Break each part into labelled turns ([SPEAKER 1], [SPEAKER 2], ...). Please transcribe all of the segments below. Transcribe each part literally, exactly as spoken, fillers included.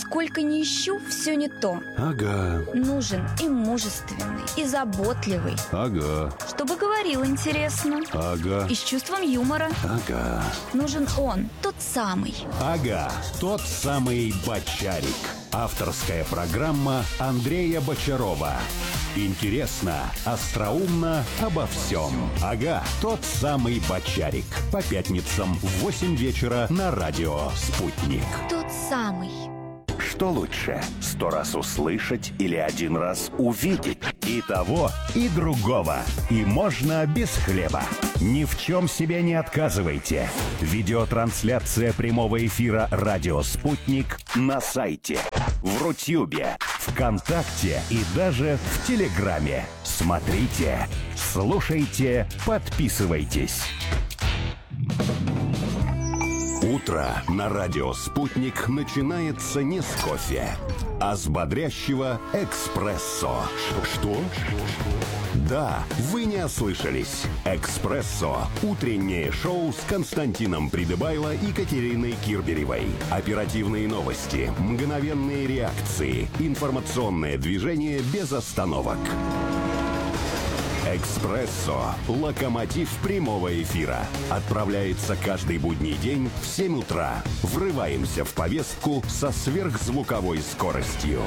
[SPEAKER 1] Сколько ни ищу, все не то.
[SPEAKER 2] Ага.
[SPEAKER 1] Нужен и мужественный, и заботливый.
[SPEAKER 2] Ага.
[SPEAKER 1] Чтобы говорил интересно.
[SPEAKER 2] Ага.
[SPEAKER 1] И с чувством юмора.
[SPEAKER 2] Ага.
[SPEAKER 1] Нужен он, тот самый.
[SPEAKER 2] Ага, тот самый Бочарик. Авторская программа Андрея Бочарова. Интересно, остроумно, обо всем. Ага, тот самый Бочарик. По пятницам в восемь вечера на радио «Спутник».
[SPEAKER 1] Тот самый.
[SPEAKER 3] Что лучше, сто раз услышать или один раз увидеть? И того, и другого. И можно без хлеба. Ни в чем себе не отказывайте. Видеотрансляция прямого эфира «Радио Спутник» на сайте, в Рутюбе, ВКонтакте и даже в Телеграме. Смотрите, слушайте, подписывайтесь.
[SPEAKER 2] Утро на радио «Спутник» начинается не с кофе, а с бодрящего эспрессо. Что? Да, вы не ослышались. «Экспрессо» – утреннее шоу с Константином Придыбайло и Катериной Кирберевой. Оперативные новости, мгновенные реакции, информационное движение без остановок. «Экспрессо» – локомотив прямого эфира. Отправляется каждый будний день в семь утра. Врываемся в повестку со сверхзвуковой скоростью.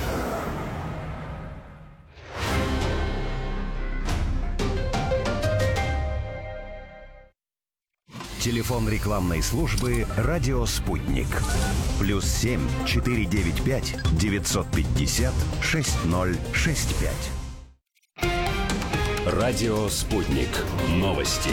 [SPEAKER 3] Телефон рекламной службы «Радио Спутник». Плюс семь четыре девять пять девятьсот пятьдесят шесть ноль шесть пять.
[SPEAKER 2] Радио «Спутник». Новости.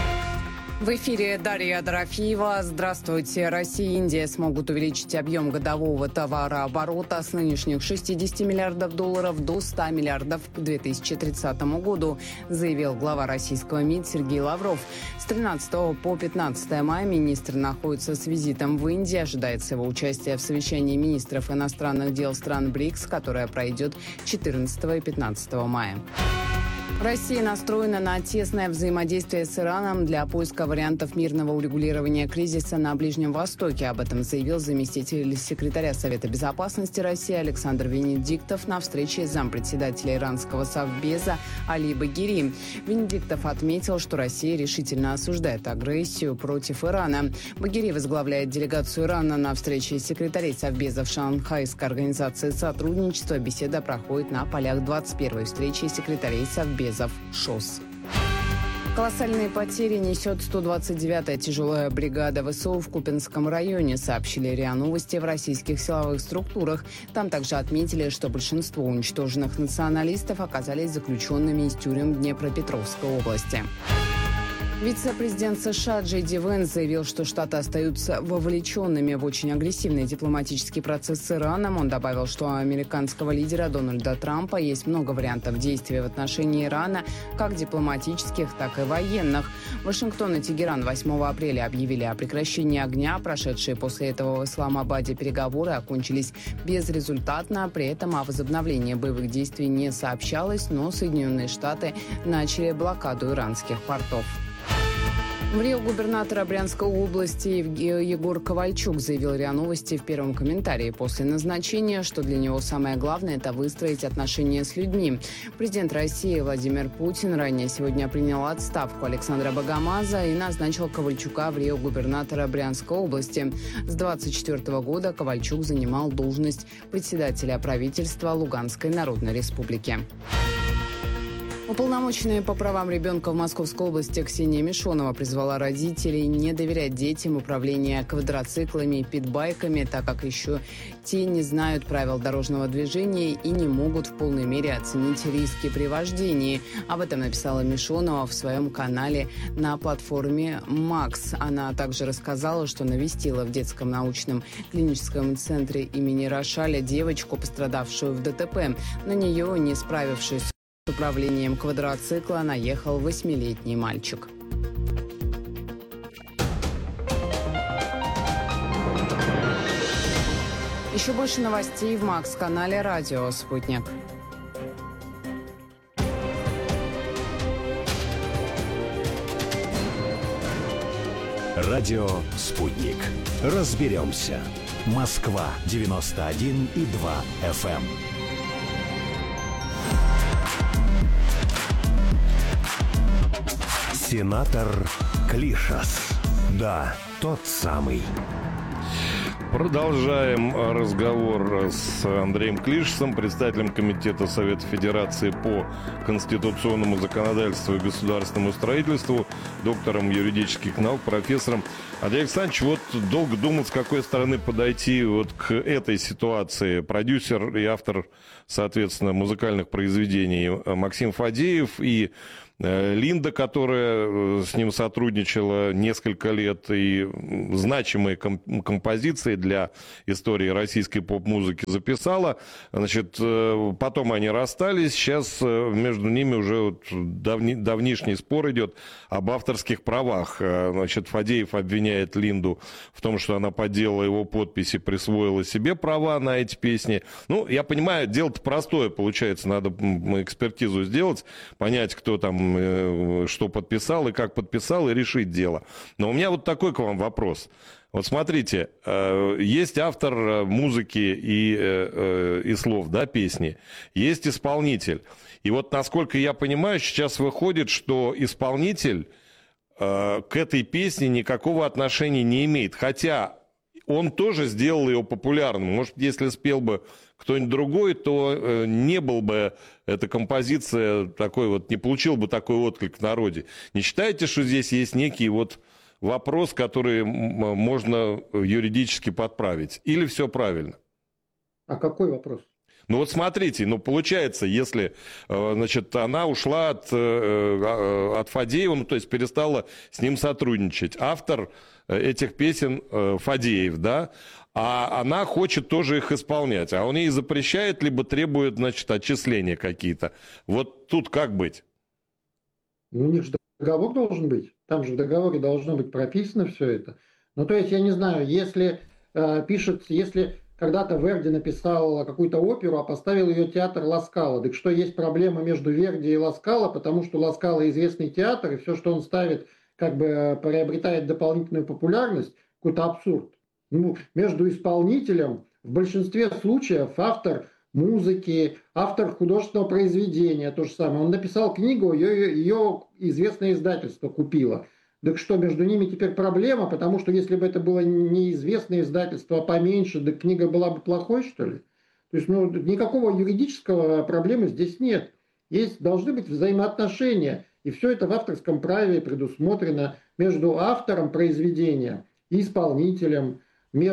[SPEAKER 4] В эфире Дарья Дорофеева. Здравствуйте. Россия и Индия смогут увеличить объем годового товарооборота с нынешних шестидесяти миллиардов долларов до ста миллиардов к две тысячи тридцатому году, заявил глава российского МИД Сергей Лавров. С тринадцатого по пятнадцатое мая министр находится с визитом в Индии. Ожидается его участие в совещании министров иностранных дел стран БРИКС, которое пройдет четырнадцатого и пятнадцатого мая. Россия настроена на тесное взаимодействие с Ираном для поиска вариантов мирного урегулирования кризиса на Ближнем Востоке. Об этом заявил заместитель секретаря Совета безопасности России Александр Венедиктов на встрече с зампредседателя иранского Совбеза Али Багери. Венедиктов отметил, что Россия решительно осуждает агрессию против Ирана. Багери возглавляет делегацию Ирана на встрече секретарей Совбеза в Шанхайской организации сотрудничества. Беседа проходит на полях двадцать первой встречи секретарей Совбеза ШОС. Колоссальные потери несет сто двадцать девятая тяжелая бригада ВСУ в Купянском районе, сообщили РИА Новости в российских силовых структурах. Там также отметили, что большинство уничтоженных националистов оказались заключенными из тюрем Днепропетровской области. Вице-президент США Джей Ди Венс заявил, что Штаты остаются вовлеченными в очень агрессивный дипломатический процесс с Ираном. Он добавил, что у американского лидера Дональда Трампа есть много вариантов действий в отношении Ирана, как дипломатических, так и военных. Вашингтон и Тегеран восьмого апреля объявили о прекращении огня. Прошедшие после этого в Исламабаде переговоры окончились безрезультатно. При этом о возобновлении боевых действий не сообщалось, но Соединенные Штаты начали блокаду иранских портов. В Рио губернатор Брянской области Егор Ковальчук заявил РИА Новости в первом комментарии после назначения, что для него самое главное – это выстроить отношения с людьми. Президент России Владимир Путин ранее сегодня принял отставку Александра Богомаза и назначил Ковальчука в Рио губернатора Брянской области. С двадцать четвёртого года Ковальчук занимал должность председателя правительства Луганской Народной Республики. Уполномоченная по правам ребенка в Московской области Ксения Мишонова призвала родителей не доверять детям управление квадроциклами и питбайками, так как еще те не знают правил дорожного движения и не могут в полной мере оценить риски при вождении. Об этом написала Мишонова в своем канале на платформе «Макс». Она также рассказала, что навестила в детском научном клиническом центре имени Рошаля девочку, пострадавшую в ДТП. На нее, не справившись с управлением квадроцикла, наехал восьмилетний мальчик. Еще больше новостей в Макс-канале «Радио Спутник».
[SPEAKER 2] Радио «Спутник». Разберемся. Москва девяносто один и два эф эм. Сенатор Клишас. Да, тот самый.
[SPEAKER 5] Продолжаем разговор с Андреем Клишасом, председателем Комитета Совета Федерации по конституционному законодательству и государственному строительству, доктором юридических наук, профессором. Андрей Александрович, вот долго думал, с какой стороны подойти вот к этой ситуации. Продюсер и автор, соответственно, музыкальных произведений Максим Фадеев и Линда, которая с ним сотрудничала несколько лет, и значимые композиции для истории российской поп-музыки записала. Значит, потом они расстались, сейчас между ними уже вот давни, давнишний спор идет об авторских правах. Значит, Фадеев обвиняет Линду в том, что она подделала его подписи, присвоила себе права на эти песни. Ну, я понимаю, дело-то простое получается, надо экспертизу сделать, понять, кто там что подписал и как подписал, и решить дело. Но у меня вот такой к вам вопрос. Вот смотрите, есть автор музыки и, и слов, да, песни, есть исполнитель. И вот, насколько я понимаю, сейчас выходит, что исполнитель к этой песне никакого отношения не имеет. Хотя он тоже сделал ее популярным. Может, если спел бы кто-нибудь другой, то не был бы эта композиция такой вот, не получил бы такой отклик в народе. Не считаете, что здесь есть некий вот вопрос, который можно юридически подправить? Или все правильно?
[SPEAKER 6] А какой вопрос?
[SPEAKER 5] Ну вот смотрите, ну получается, если, значит, она ушла от, от Фадеева, ну то есть перестала с ним сотрудничать. Автор этих песен Фадеев, да, а она хочет тоже их исполнять, а он ей запрещает, либо требует, значит, отчисления какие-то. Вот тут как быть?
[SPEAKER 6] Ну, у них же договор должен быть, там же в договоре должно быть прописано все это. Ну, то есть, я не знаю, если э, пишет, если когда-то Верди написал какую-то оперу, а поставил ее театр Ла Скала, так что есть проблема между Верди и Ла Скала, потому что Ла Скала известный театр, и все, что он ставит, как бы приобретает дополнительную популярность, какой-то абсурд. Ну, между исполнителем в большинстве случаев автор музыки, автор художественного произведения, то же самое. Он написал книгу, ее, ее известное издательство купило. Так что между ними теперь проблема, потому что если бы это было не известное издательство, а поменьше, так книга была бы плохой, что ли? То есть, ну, никакого юридического проблемы здесь нет. Есть, должны быть взаимоотношения. И все это в авторском праве предусмотрено между автором произведения и исполнителем,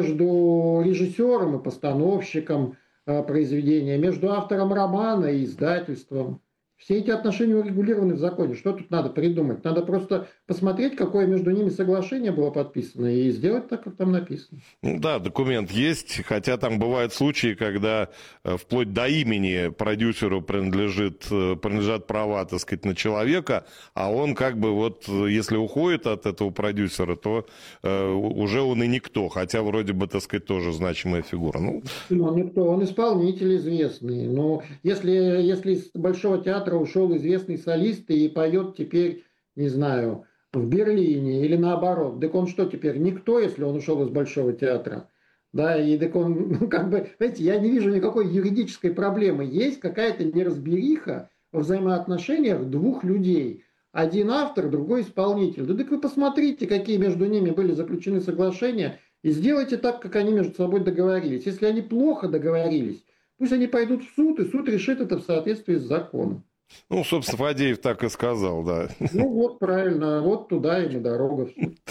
[SPEAKER 6] между режиссером и постановщиком произведения, между автором романа и издательством. Все эти отношения урегулированы в законе. Что тут надо придумать? Надо просто посмотреть, какое между ними соглашение было подписано, и сделать так, как там написано.
[SPEAKER 5] Ну да, документ есть, хотя там бывают случаи, когда вплоть до имени продюсеру принадлежит, принадлежат права, так сказать, на человека, а он как бы вот, если уходит от этого продюсера, то э, уже он и никто, хотя вроде бы, так сказать, тоже значимая фигура. Ну,
[SPEAKER 6] он никто, он исполнитель известный. Но если, если из Большого театра ушел известный солист и поет теперь, не знаю, в Берлине или наоборот. Так он что теперь? Никто, если он ушел из Большого театра. Да, и так он, ну, как бы, знаете, я не вижу никакой юридической проблемы. Есть какая-то неразбериха в взаимоотношениях двух людей. Один автор, другой исполнитель. Да так вы посмотрите, какие между ними были заключены соглашения, и сделайте так, как они между собой договорились. Если они плохо договорились, пусть они пойдут в суд, и суд решит это в соответствии с законом.
[SPEAKER 5] Ну, собственно, Фадеев так и сказал, да.
[SPEAKER 6] Ну, вот правильно, вот туда ему дорога.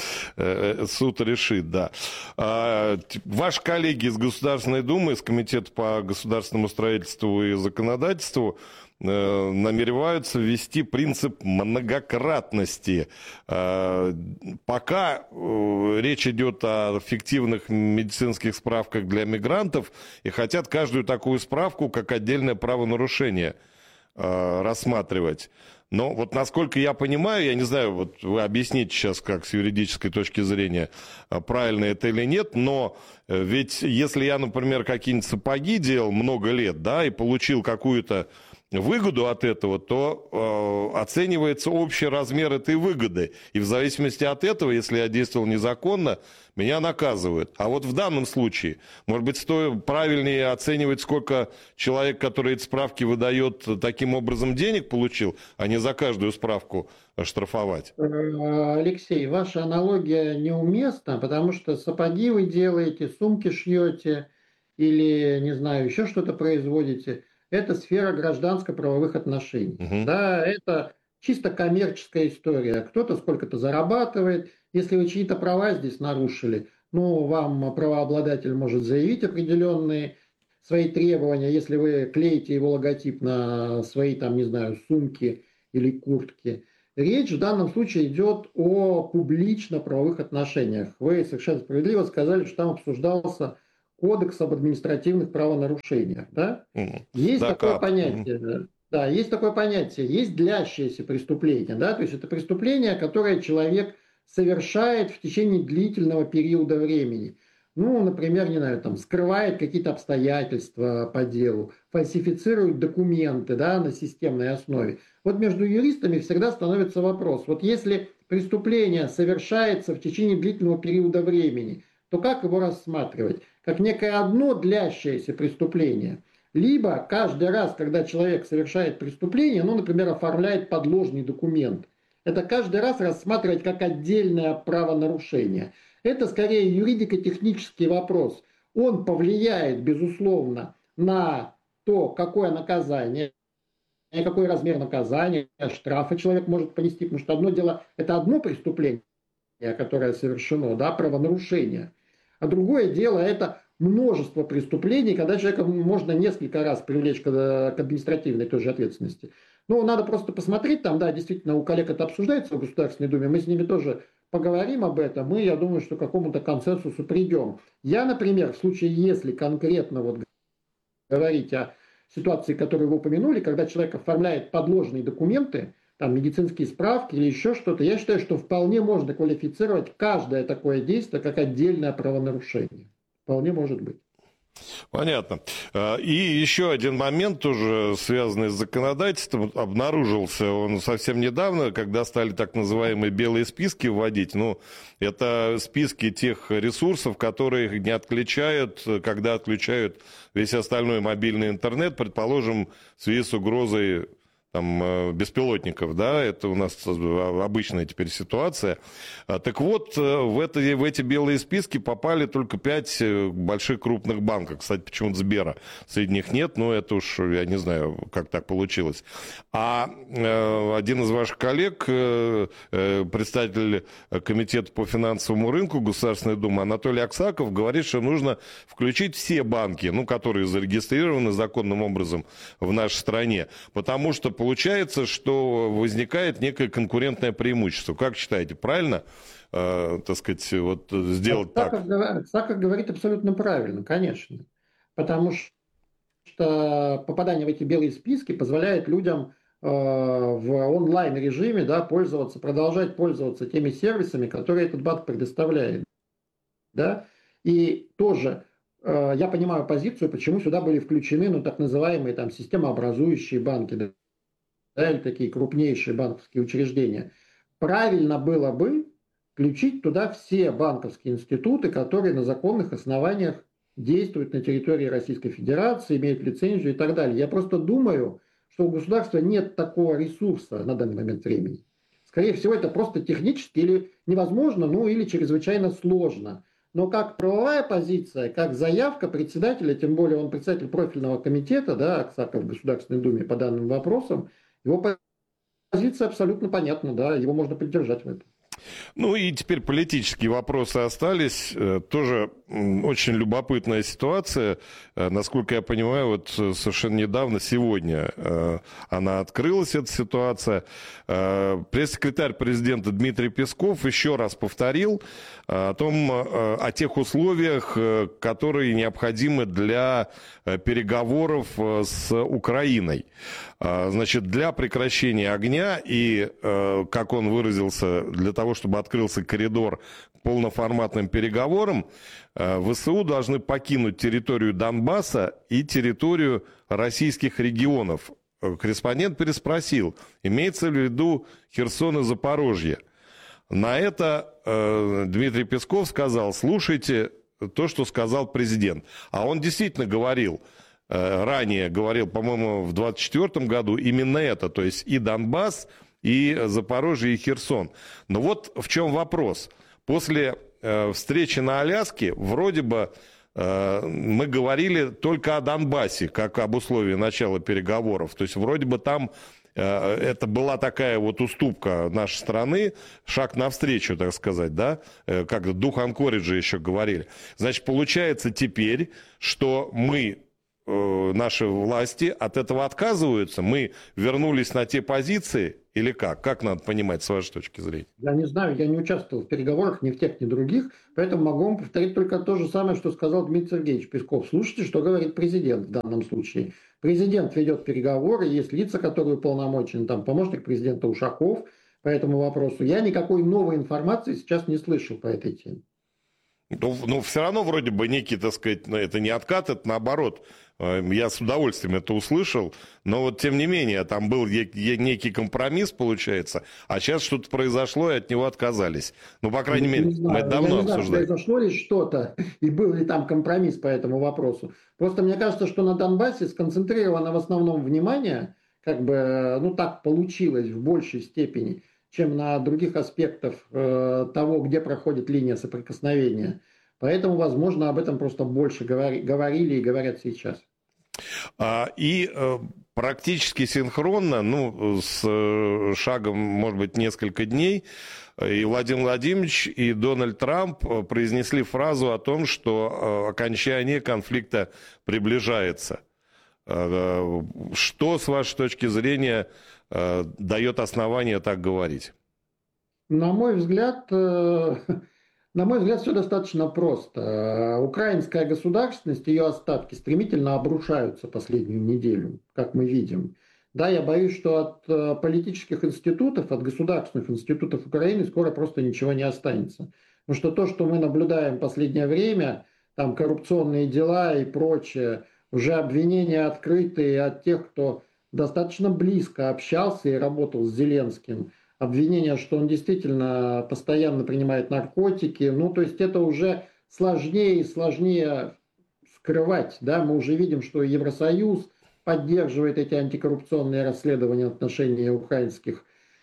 [SPEAKER 5] Суд решит, да. Ваши коллеги из Государственной Думы, из Комитета по государственному строительству и законодательству намереваются ввести принцип многократности. Пока речь идет о фиктивных медицинских справках для мигрантов, и хотят каждую такую справку как отдельное правонарушение рассматривать. Но вот насколько я понимаю, я не знаю, вот вы объясните сейчас, как с юридической точки зрения, правильно это или нет, но ведь если я, например, какие-нибудь сапоги делал много лет, да, и получил какую-то выгоду от этого, то э, оценивается общий размер этой выгоды. И в зависимости от этого, если я действовал незаконно, меня наказывают. А вот в данном случае, может быть, стоит правильнее оценивать, сколько человек, который эти справки выдает, таким образом денег получил, а не за каждую справку штрафовать.
[SPEAKER 6] Алексей, ваша аналогия неуместна, потому что сапоги вы делаете, сумки шьете или, не знаю, еще что-то производите. Это сфера гражданско-правовых отношений. Угу. Да, это чисто коммерческая история. Кто-то сколько-то зарабатывает. Если вы чьи-то права здесь нарушили, ну, вам правообладатель может заявить определенные свои требования. Если вы клеите его логотип на свои, там, не знаю, сумки или куртки. Речь в данном случае идет о публично-правовых отношениях. Вы совершенно справедливо сказали, что там обсуждался Кодекс об административных правонарушениях. Да? Mm. Есть да, такое как? понятие. Mm. Да, есть такое понятие. Есть длящееся преступление. Да? То есть это преступление, которое человек совершает в течение длительного периода времени. Ну, например, не знаю, там, скрывает какие-то обстоятельства по делу, фальсифицирует документы, да, на системной основе. Вот между юристами всегда становится вопрос. Вот если преступление совершается в течение длительного периода времени, то как его рассматривать? Как некое одно длящееся преступление. Либо каждый раз, когда человек совершает преступление, ну, например, оформляет подложный документ, это каждый раз рассматривать как отдельное правонарушение. Это скорее юридико-технический вопрос. Он повлияет, безусловно, на то, какое наказание, какой размер наказания, штрафа человек может понести. Потому что одно дело, это одно преступление, которое совершено, да, правонарушение. А другое дело, это множество преступлений, когда человека можно несколько раз привлечь к административной тоже ответственности. Ну, надо просто посмотреть, там, да, действительно, у коллег это обсуждается в Государственной Думе, мы с ними тоже поговорим об этом, и я думаю, что к какому-то консенсусу придем. Я, например, в случае, если конкретно вот говорить о ситуации, которую вы упомянули, когда человек оформляет подложные документы, там, медицинские справки или еще что-то, я считаю, что вполне можно квалифицировать каждое такое действие как отдельное правонарушение. Вполне может быть.
[SPEAKER 5] Понятно. И еще один момент, тоже связанный с законодательством, обнаружился он совсем недавно, когда стали так называемые белые списки вводить. Ну, это списки тех ресурсов, которые не отключают, когда отключают весь остальной мобильный интернет, предположим, в связи с угрозой там, беспилотников, да, это у нас обычная теперь ситуация. Так вот, в, это, в эти белые списки попали только пять больших крупных банков. Кстати, почему-то Сбера среди них нет, но это уж, я не знаю, как так получилось. А э, один из ваших коллег, э, представитель Комитета по финансовому рынку Государственной Думы Анатолий Аксаков говорит, что нужно включить все банки, ну, которые зарегистрированы законным образом в нашей стране, потому что получается, что возникает некое конкурентное преимущество. Как считаете, правильно, э, так сказать, вот сделать
[SPEAKER 6] Аксаков, так? Аксаков говорит абсолютно правильно, конечно. Потому что попадание в эти белые списки позволяет людям э, в онлайн-режиме, да, пользоваться, продолжать пользоваться теми сервисами, которые этот банк предоставляет. Да? И тоже э, я понимаю позицию, почему сюда были включены, ну, так называемые там системообразующие банки, да? Да, или такие крупнейшие банковские учреждения, правильно было бы включить туда все банковские институты, которые на законных основаниях действуют на территории Российской Федерации, имеют лицензию и так далее. Я просто думаю, что у государства нет такого ресурса на данный момент времени. Скорее всего, это просто технически или невозможно, ну или чрезвычайно сложно. Но как правовая позиция, как заявка председателя, тем более он председатель профильного комитета, да, Аксаков в Государственной Думе по данным вопросам, его позиция абсолютно понятна, да, его можно поддержать в этом.
[SPEAKER 5] Ну и теперь политические вопросы остались. Тоже очень любопытная ситуация. Насколько я понимаю, вот совершенно недавно, сегодня, она открылась, эта ситуация. Пресс-секретарь президента Дмитрий Песков еще раз повторил о том, о тех условиях, которые необходимы для переговоров с Украиной. Значит, для прекращения огня и, как он выразился, для того, чтобы открылся коридор к полноформатным переговорам, ВСУ должны покинуть территорию Донбасса и территорию российских регионов. корреспондент переспросил, имеется ли в виду Херсон и Запорожье. На это э, Дмитрий Песков сказал, слушайте то, что сказал президент. А он действительно говорил, э, ранее говорил, по-моему, в двадцать четвёртом году именно это, то есть и Донбасс, и Запорожье, и Херсон. Но вот в чем вопрос. После э, встречи на Аляске вроде бы э, мы говорили только о Донбассе, как об условии начала переговоров. То есть вроде бы там э, это была такая вот уступка нашей страны, шаг навстречу, так сказать, да, э, как дух Анкориджа еще говорили. Значит, получается теперь, что мы, э, наши власти от этого отказываются, мы вернулись на те позиции, или как? Как надо понимать с вашей точки зрения?
[SPEAKER 6] Я не знаю, я не участвовал в переговорах ни в тех, ни в других, поэтому могу вам повторить только то же самое, что сказал Дмитрий Сергеевич Песков. Слушайте, что говорит президент в данном случае. Президент ведет переговоры, есть лица, которые уполномочены, там помощник президента Ушаков по этому вопросу. Я никакой новой информации сейчас не слышал по этой теме.
[SPEAKER 5] Ну, ну, все равно вроде бы некий, так сказать, это не откат, это наоборот. Я с удовольствием это услышал, но вот тем не менее, там был некий компромисс, получается, а сейчас что-то произошло, и от него отказались. Ну, по крайней мере, мы это давно обсуждали. Я не знаю,
[SPEAKER 6] произошло ли что-то, и был ли там компромисс по этому вопросу. Просто мне кажется, что на Донбассе сконцентрировано в основном внимание, как бы, ну, так получилось в большей степени, чем на других аспектах э, того, где проходит линия соприкосновения. Поэтому, возможно, об этом просто больше говори, говорили и говорят сейчас.
[SPEAKER 5] А, и э, практически синхронно, ну, с э, шагом, может быть, несколько дней, и Владимир Владимирович, и Дональд Трамп произнесли фразу о том, что э, окончание конфликта приближается. Э, что, с вашей точки зрения, э, дает основание так говорить?
[SPEAKER 6] На мой взгляд... Э... На мой взгляд, все достаточно просто. Украинская государственность, ее остатки стремительно обрушаются последнюю неделю, как мы видим. Да, я боюсь, что от политических институтов, от государственных институтов Украины скоро просто ничего не останется. Потому что то, что мы наблюдаем в последнее время, там коррупционные дела и прочее, уже обвинения открытые от тех, кто достаточно близко общался и работал с Зеленским, обвинение, что он действительно постоянно принимает наркотики. Ну, то есть это уже сложнее и сложнее скрывать. Да? Мы уже видим, что Евросоюз поддерживает эти антикоррупционные расследования в отношении украинских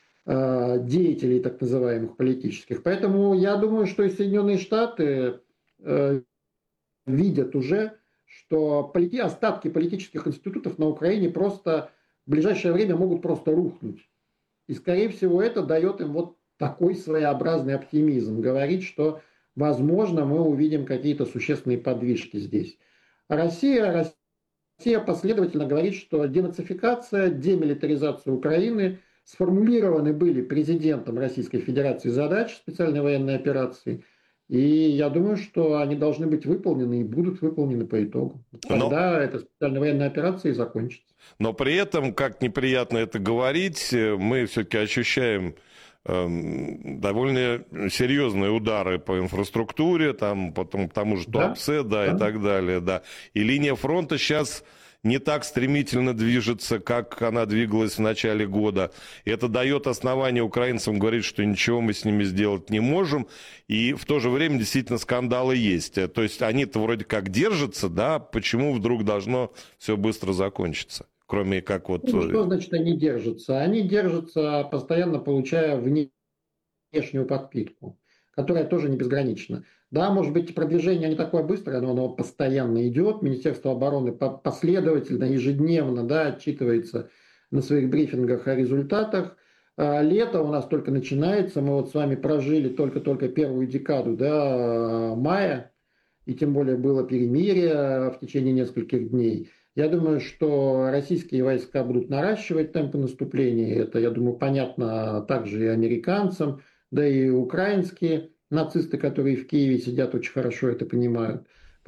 [SPEAKER 6] э, деятелей, так называемых политических. Поэтому я думаю, что и Соединенные Штаты э, видят уже, что полити- остатки политических институтов на Украине просто в ближайшее время могут просто рухнуть. И, скорее всего, это дает им вот такой своеобразный оптимизм. Говорит, что, возможно, мы увидим какие-то существенные подвижки здесь. А Россия, Россия последовательно говорит, что денацификация, демилитаризация Украины сформулированы были президентом Российской Федерации задачи специальной военной операции. И я думаю, что они должны быть выполнены и будут выполнены по итогу. Тогда Но... эта специальная военная операция и закончится.
[SPEAKER 5] Но при этом, как неприятно это говорить, мы все-таки ощущаем э, довольно серьезные удары по инфраструктуре, там, потом, по тому же Туапсе, да, да, и так далее. Да. И линия фронта сейчас не так стремительно движется, как она двигалась в начале года. И это дает основание украинцам говорить, что ничего мы с ними сделать не можем. И в то же время действительно скандалы есть. То есть они-то вроде как держатся, да, почему вдруг должно все быстро закончиться? Кроме как вот...
[SPEAKER 6] Ну, что значит они держатся? Они держатся, постоянно получая внешнюю подпитку, которая тоже не безгранична. Да, может быть, продвижение не такое быстрое, но оно постоянно идет. Министерство обороны последовательно, ежедневно, да, отчитывается на своих брифингах о результатах. Лето у нас только начинается. Мы вот с вами прожили только-только первую декаду, да, мая, и тем более было перемирие в течение нескольких дней. Я думаю, что российские войска будут наращивать темпы наступления. Это, я думаю, понятно также и американцам, да и украинские нацисты, которые в Киеве сидят, очень хорошо это понимают.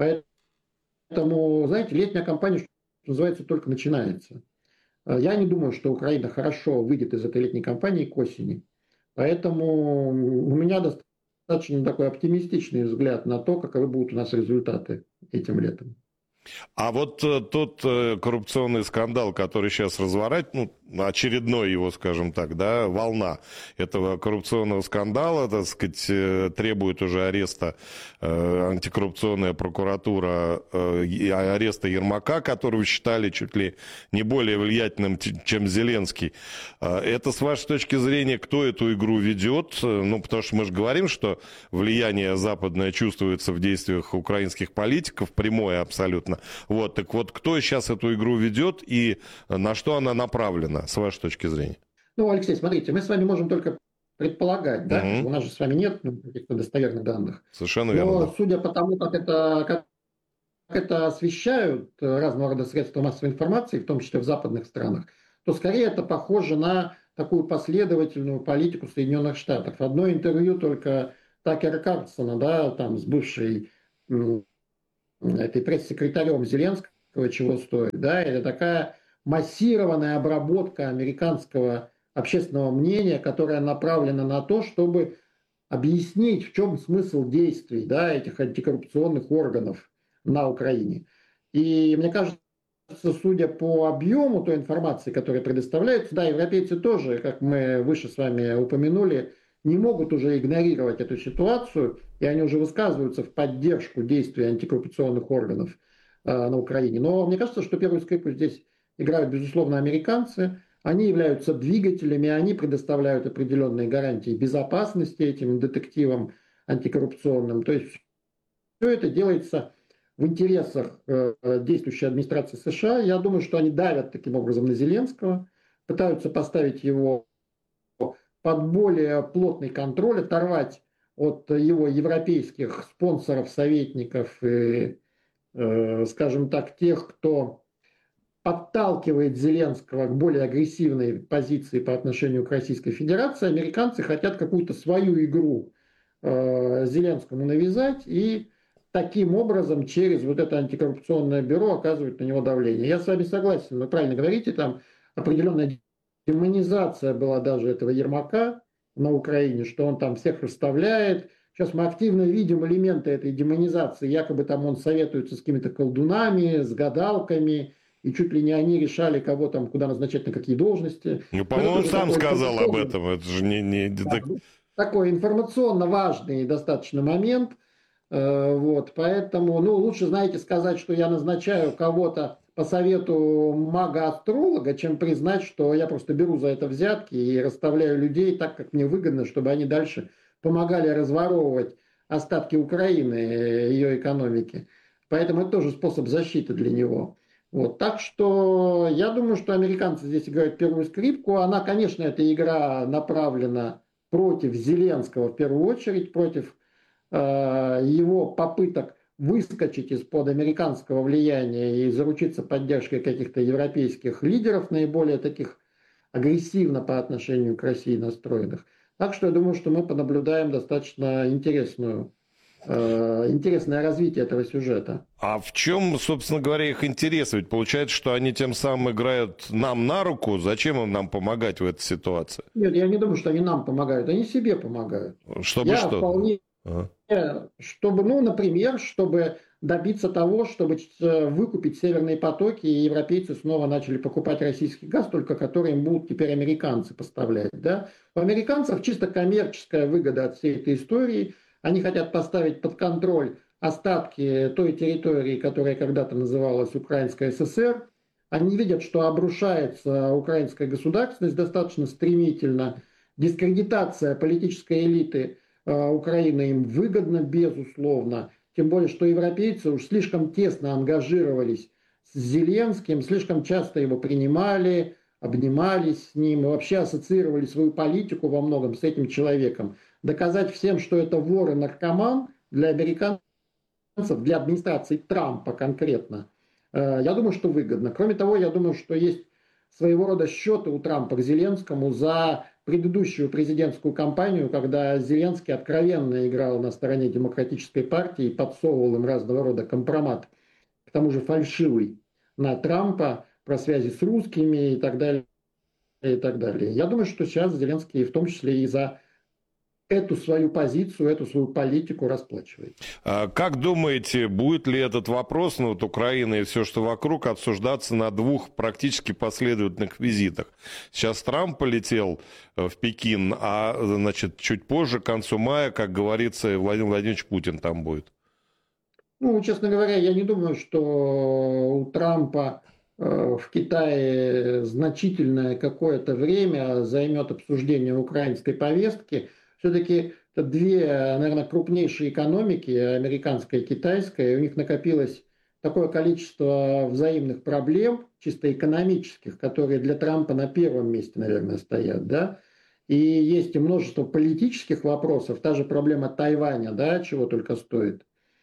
[SPEAKER 6] Поэтому, знаете, летняя кампания, что называется, только начинается. Я не думаю, что Украина хорошо выйдет из этой летней кампании к осени. Поэтому у меня достаточно такой оптимистичный взгляд на то, каковы будут у нас результаты этим летом.
[SPEAKER 5] А вот э, тот э, коррупционный скандал, который сейчас разворачивает, ну, очередной его, скажем так, да, волна этого коррупционного скандала, так сказать, э, требует уже ареста э, антикоррупционная прокуратура, э, и ареста Ермака, которого считали чуть ли не более влиятельным, чем Зеленский. Э, это, с вашей точки зрения, кто эту игру ведет? Ну, потому что мы же говорим, что влияние западное чувствуется в действиях украинских политиков, прямое абсолютно. Вот, так вот, кто сейчас эту игру ведет и на что она направлена, с вашей точки зрения?
[SPEAKER 6] Ну, Алексей, смотрите, мы с вами можем только предполагать, да,
[SPEAKER 5] Угу.
[SPEAKER 6] у нас же с вами нет ну, каких-то достоверных данных.
[SPEAKER 5] Совершенно
[SPEAKER 6] Но
[SPEAKER 5] верно. Да.
[SPEAKER 6] судя по тому, как это, как это освещают разного рода средства массовой информации, в том числе в западных странах, то скорее это похоже на такую последовательную политику Соединенных Штатов. Одно интервью только Такера Карлсона, да, там с бывшей этой пресс-секретарем Зеленского, чего стоит, да, это такая массированная обработка американского общественного мнения, которая направлена на то, чтобы объяснить, в чем смысл действий, да, этих антикоррупционных органов на Украине. И мне кажется, судя по объему той информации, которая предоставляется, да, европейцы тоже, как мы выше с вами упомянули, не могут уже игнорировать эту ситуацию, и они уже высказываются в поддержку действий антикоррупционных органов э, на Украине. Но мне кажется, что первую скрипку здесь играют, безусловно, американцы. Они являются двигателями, они предоставляют определенные гарантии безопасности этим детективам антикоррупционным. То есть все это делается в интересах э, действующей администрации США. Я думаю, что они давят таким образом на Зеленского, пытаются поставить его под более плотный контроль, оторвать от его европейских спонсоров, советников и, э, скажем так, тех, кто подталкивает Зеленского к более агрессивной позиции по отношению к Российской Федерации. Американцы хотят какую-то свою игру э, Зеленскому навязать и таким образом через вот это антикоррупционное бюро оказывать на него давление. Я с вами согласен, вы правильно говорите, там определенная демонизация была даже этого Ермака на Украине, что он там всех расставляет. Сейчас мы активно видим элементы этой демонизации. Якобы там он советуется с какими-то колдунами, с гадалками, и чуть ли не они решали, кого там, куда назначать, на какие должности.
[SPEAKER 5] Ну, по-моему, он сам сказал об этом. Это же не... не...
[SPEAKER 6] Да, такой информационно важный достаточно момент. Вот, поэтому, ну, лучше, знаете, сказать, что я назначаю кого-то по совету мага-астролога, чем признать, что я просто беру за это взятки и расставляю людей так, как мне выгодно, чтобы они дальше помогали разворовывать остатки Украины, ее экономики. Поэтому это тоже способ защиты для него. Вот. Так что я думаю, что американцы здесь играют первую скрипку. Она, конечно, эта игра направлена против Зеленского в первую очередь, против э, его попыток выскочить из-под американского влияния и заручиться поддержкой каких-то европейских лидеров, наиболее таких агрессивно по отношению к России настроенных. Так что я думаю, что мы понаблюдаем достаточно интересную, э, интересное развитие этого сюжета.
[SPEAKER 5] А в чем, собственно говоря, их интерес? Ведь получается, что они тем самым играют нам на руку. Зачем им нам помогать в этой ситуации?
[SPEAKER 6] Нет, я не думаю, что они нам помогают. Они себе помогают.
[SPEAKER 5] Чтобы
[SPEAKER 6] я
[SPEAKER 5] что?
[SPEAKER 6] Вполне...
[SPEAKER 5] Ага.
[SPEAKER 6] Чтобы, ну, например, чтобы добиться того, чтобы выкупить северные потоки, и европейцы снова начали покупать российский газ, только который им будут теперь американцы поставлять. Да? У американцев чисто коммерческая выгода от всей этой истории. Они хотят поставить под контроль остатки той территории, которая когда-то называлась Украинская ССР. Они видят, что обрушается украинская государственность достаточно стремительно. Дискредитация политической элиты Украины им выгодна, безусловно. Тем более, что европейцы уж слишком тесно ангажировались с Зеленским, слишком часто его принимали, обнимались с ним и вообще ассоциировали свою политику во многом с этим человеком. Доказать всем, что это вор и наркоман, для американцев, для администрации Трампа конкретно, я думаю, что выгодно. Кроме того, я думаю, что есть своего рода счеты у Трампа к Зеленскому за предыдущую президентскую кампанию, когда Зеленский откровенно играл на стороне демократической партии и подсовывал им разного рода компромат, к тому же фальшивый, на Трампа про связи с русскими и так далее. И так далее. Я думаю, что сейчас Зеленский в том числе и за эту свою позицию, эту свою политику расплачивает.
[SPEAKER 5] Как думаете, будет ли этот вопрос, ну вот Украина и все, что вокруг, обсуждаться на двух практически последовательных визитах? Сейчас Трамп полетел в Пекин, а значит, чуть позже, к концу мая, как говорится, Владимир Владимирович Путин там будет.
[SPEAKER 6] Ну, честно говоря, я не думаю, что у Трампа в Китае значительное какое-то время займет обсуждение украинской повестки. Все-таки это две, наверное, крупнейшие экономики, американская и китайская, и у них накопилось такое количество взаимных проблем, чисто экономических, которые для Трампа на первом месте, наверное, стоят, да. И есть и множество политических вопросов, та же проблема Тайваня, да, чего только стоит,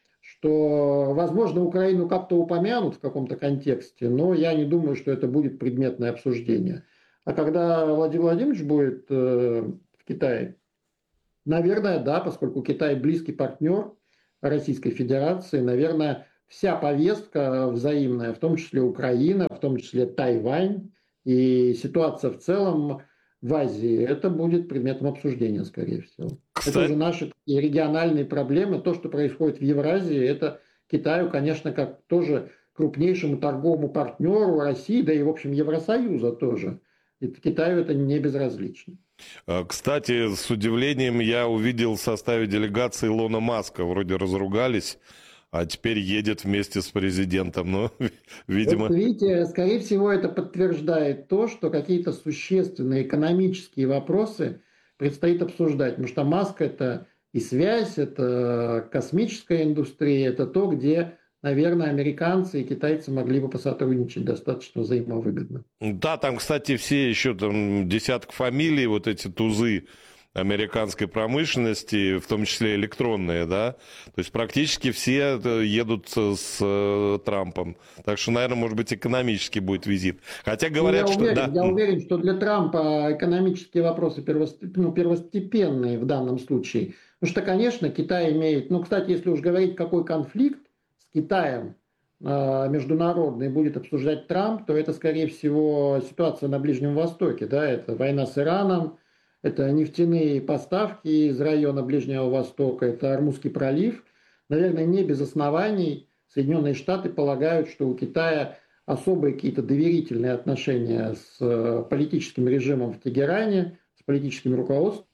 [SPEAKER 6] что, возможно, Украину как-то упомянут в каком-то контексте, но я не думаю, что это будет предметное обсуждение. А когда Владимир Владимирович будет э, в Китае, наверное, да, поскольку Китай близкий партнер Российской Федерации, наверное, вся повестка взаимная, в том числе Украина, в том числе Тайвань и ситуация в целом в Азии, это будет предметом обсуждения, скорее всего. Кстати... Это уже наши региональные проблемы. То, что происходит в Евразии, это Китаю, конечно, как тоже крупнейшему торговому партнеру России, да и, в общем, Евросоюза тоже. И Китаю это не безразлично.
[SPEAKER 5] Кстати, с удивлением я увидел в составе делегации Илона Маска. Вроде разругались, а теперь едет вместе с президентом. Но, видимо...
[SPEAKER 6] Вот видите, скорее всего, это подтверждает то, что какие-то существенные экономические вопросы предстоит обсуждать. Потому что Маск – это и связь, это космическая индустрия, это то, где, наверное, американцы и китайцы могли бы посотрудничать достаточно взаимовыгодно.
[SPEAKER 5] Да, там, кстати, все еще там десяток фамилий, вот эти тузы американской промышленности, в том числе электронные, да, то есть практически все едут с э, Трампом. Так что, наверное, может быть, экономический будет визит. Хотя говорят,
[SPEAKER 6] я
[SPEAKER 5] что...
[SPEAKER 6] Уверен,
[SPEAKER 5] да.
[SPEAKER 6] Я уверен, что для Трампа экономические вопросы первостеп... ну, первостепенные в данном случае. Потому что, конечно, Китай имеет... Ну, кстати, если уж говорить, какой конфликт с Китаем э, международный будет обсуждать Трамп, то это, скорее всего, ситуация на Ближнем Востоке. Да? Это война с Ираном, это нефтяные поставки из района Ближнего Востока, это Ормузский пролив. Наверное, не без оснований Соединенные Штаты полагают, что у Китая особые какие-то доверительные отношения с политическим режимом в Тегеране, с политическим руководством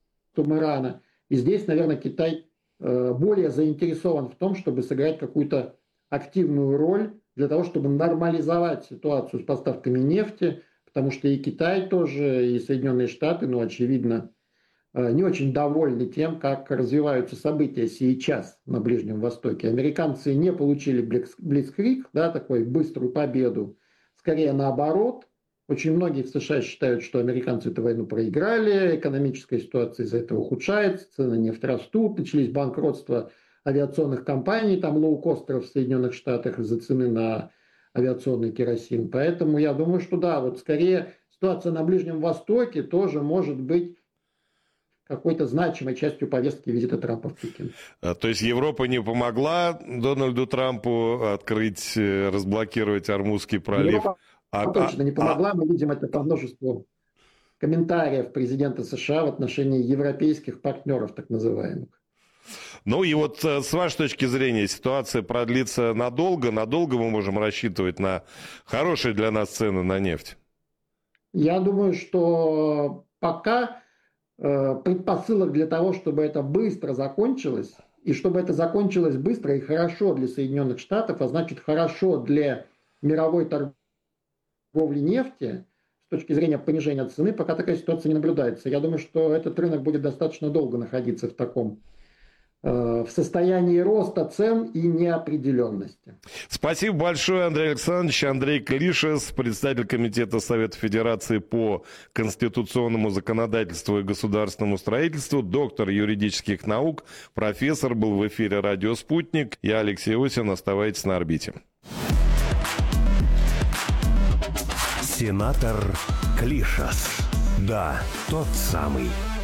[SPEAKER 6] Ирана. И здесь, наверное, Китай более заинтересован в том, чтобы сыграть какую-то активную роль для того, чтобы нормализовать ситуацию с поставками нефти, потому что и Китай тоже, и Соединенные Штаты, ну, очевидно, не очень довольны тем, как развиваются события сейчас на Ближнем Востоке. Американцы не получили блицкриг, да, такой быструю победу, скорее наоборот. Очень многие в США считают, что американцы эту войну проиграли, экономическая ситуация из-за этого ухудшается, цены нефти растут, начались банкротства авиационных компаний, там лоукостеров в Соединенных Штатах из-за цены на авиационный керосин. Поэтому я думаю, что да, вот скорее ситуация на Ближнем Востоке тоже может быть какой-то значимой частью повестки визита Трампа в Пекин.
[SPEAKER 5] То есть Европа не помогла Дональду Трампу открыть, разблокировать Ормузский пролив?
[SPEAKER 6] Европа а, точно не помогла. А... Мы видим это по множеству комментариев президента США в отношении европейских партнеров, так называемых.
[SPEAKER 5] Ну и вот с вашей точки зрения ситуация продлится надолго? Надолго мы можем рассчитывать на хорошие для нас цены на нефть?
[SPEAKER 6] Я думаю, что пока э, предпосылок для того, чтобы это быстро закончилось, и чтобы это закончилось быстро и хорошо для Соединенных Штатов, а значит хорошо для мировой торговли нефти, с точки зрения понижения цены, пока такая ситуация не наблюдается. Я думаю, что этот рынок будет достаточно долго находиться в таком в состоянии роста цен и неопределенности.
[SPEAKER 5] Спасибо большое, Андрей Александрович. Андрей Клишес, председатель Комитета Совета Федерации по конституционному законодательству и государственному строительству, доктор юридических наук, профессор, был в эфире «Радио Спутник». Я Алексей Осин. Оставайтесь на орбите.
[SPEAKER 3] Сенатор Клишес. Да, тот самый.